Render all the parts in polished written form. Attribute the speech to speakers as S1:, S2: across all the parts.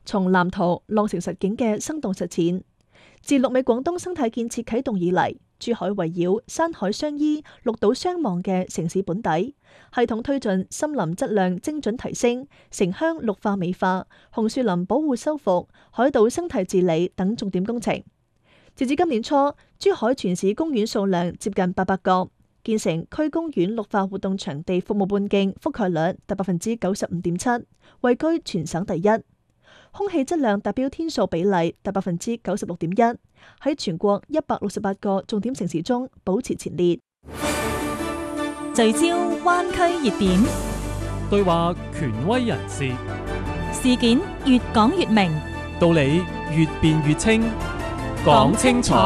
S1: 從藍圖落成實境嘅生動實踐。自綠美廣東生態建設啟動以嚟，珠海圍繞山海相依、綠島相望嘅城市本底，系統推進森林質量精準提升、城鄉綠化美化、紅樹林保護修復、海島生態治理等重點工程。截至今年初，珠海全市公園數量接近800個，建成區公園綠化活動場地服務半徑覆蓋率達95.7%，位居全省第一。空氣質量達標天數比例達96.1%，喺全國168個重點城市中保持前列。
S2: 聚焦灣區熱點，
S3: 對話權威人士，
S2: 事件越講越明，
S3: 道理越辯越清，講清楚。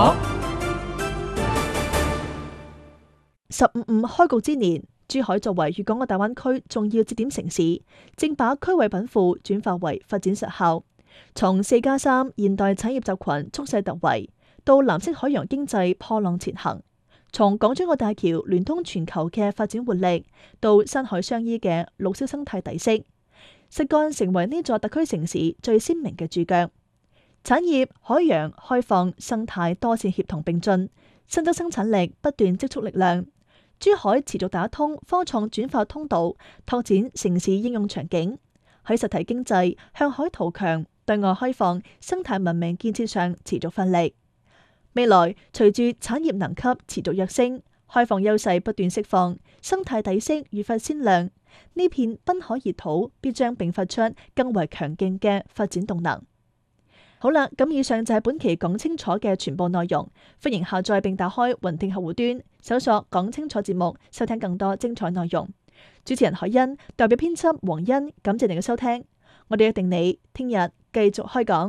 S1: 15+5開局之年，珠海作為粵港澳大灣區重要節點城市，正把區位稟賦轉化為發展實效。從4+3現代產業集群蓄勢突圍，到藍色海洋經濟破浪前行；從港珠澳大橋聯通全球嘅發展活力，到山海相依嘅綠色生態底色，實幹成為呢座特區城市最鮮明嘅注腳。產業、海洋、開放、生態多線協同並進，新增生產力不斷積蓄力量。珠海持續打通科創轉化通道，拓展城市應用場景，喺實體經濟向海圖強、對外開放、生態文明建設上持續發力。未來隨住產業能級持續躍升，開放優勢不斷釋放，生態底色愈發鮮亮，呢片濱海熱土必將迸發出更為強勁嘅發展動能。好啦，咁以上就係本期講清楚嘅全部內容。歡迎下載並打開雲聽客戶端，搜索講清楚節目，收聽更多精彩內容。主持人海欣，代表編輯黃欣，感謝您嘅收聽。我哋約定你聽日繼續開講。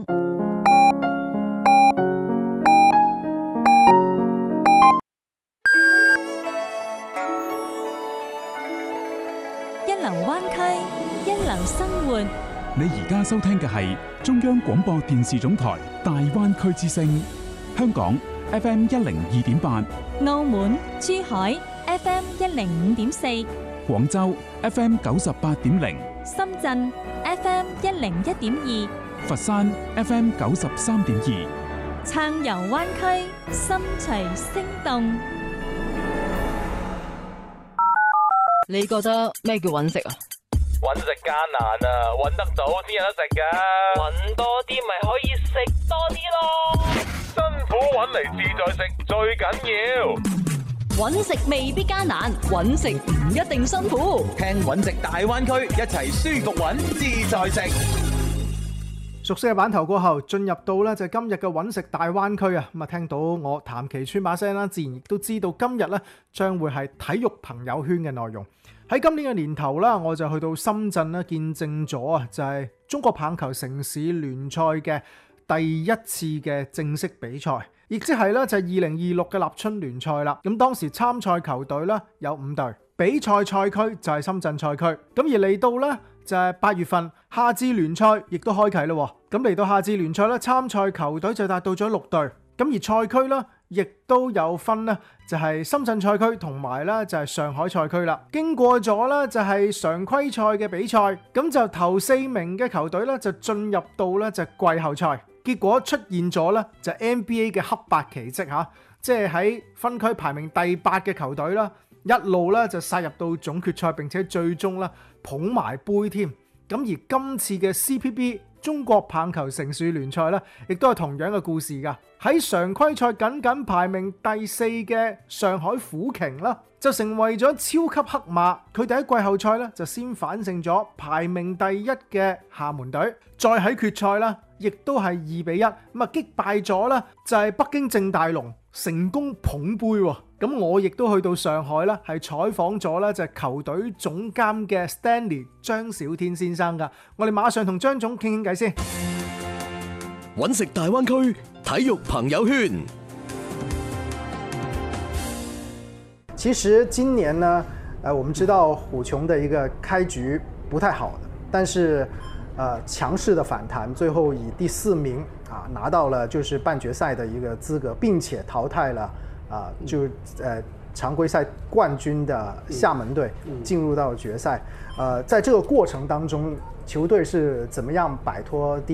S2: 一流灣區，一流生活。
S4: 你而家收聽嘅係中央廣播電視總台大灣區之聲，香港 FM 102.8，
S2: 澳門、珠海 FM 105.4，
S4: 廣州 FM 98.0，
S2: 深圳 FM 101.2，
S4: 佛山 FM 93.2，
S2: 暢遊灣區，心隨聲動。
S5: 你覺得咩叫揾食啊？
S6: 揾食艱難啊，揾得到先有得食噶。揾多啲咪可以食多啲咯。辛苦揾嚟自在食最緊要。
S5: 揾食未必艱難，揾食唔一定辛苦。
S7: 聽揾食大灣區，一齊舒服揾自在食。
S8: 熟悉嘅版頭過後，進入到咧就今日嘅揾食大灣區啊！咁啊，聽到我譚其川把聲啦，自然亦都知道今日咧將會係體育朋友圈嘅內容。喺今年嘅年頭啦，我就去到深圳啦，見證咗啊，就係中國棒球城市聯賽嘅第一次嘅正式比賽，亦即係咧就係2026嘅立春聯賽啦。咁當時參賽球隊咧有5隊，比賽賽區就係深圳賽區。咁而嚟到咧就係8月份夏至聯賽亦都開啟啦。咁嚟到夏至聯賽咧，參賽球隊就達到咗6隊。咁而賽區咧亦都有分咧，就係深圳賽區同埋咧就係上海賽區啦。經過咗咧就係常規賽嘅比賽，咁就頭4名嘅球隊咧就進入到咧就季後賽。結果出現咗咧就 NBA 嘅黑白奇蹟嚇，即係喺分區排名第8嘅球隊啦，一路咧就殺入到總決賽，並且最終咧捧埋杯添。咁而今次嘅 CPB 中國棒球城市聯賽咧，亦都係同樣嘅故事㗎。喺常規賽僅僅排名第4嘅上海虎鯨啦，就成為咗超級黑馬。佢哋喺季後賽咧就先反勝咗排名第1嘅廈門隊，再喺決賽啦，亦都係2-1咁啊擊敗咗啦，就係北京正大龍，成功捧杯喎。咁我亦都去到上海啦，係採訪咗咧就係球隊總監嘅 Stanley 張小天先生噶。我哋馬上同張總傾傾偈先。
S9: 揾食大灣區體育朋友圈。
S8: 其實今年呢，我們知道虎瓊的一個開局不太好的，但是強勢的反彈，最後以第4名拿到了就是半決賽的一個資格，並且淘汰了常規賽冠軍的廈門隊，進入到決賽。在這個過程當中，球隊是怎麼樣擺脫